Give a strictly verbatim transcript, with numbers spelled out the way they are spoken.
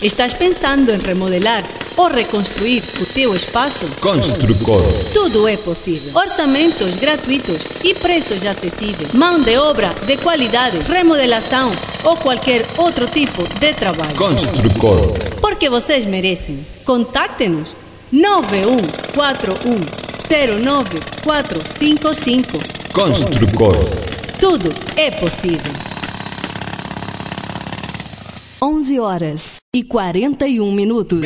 Estás pensando em remodelar ou reconstruir o teu espaço? Construcor. Tudo é possível. Orçamentos gratuitos e preços acessíveis. Mão de obra de qualidade, remodelação ou qualquer outro tipo de trabalho. Construcor. Porque vocês merecem. Contacte-nos nove um quatro um zero nove quatro cinco cinco. Construcor. Tudo é possível. onze horas e quarenta e um minutos.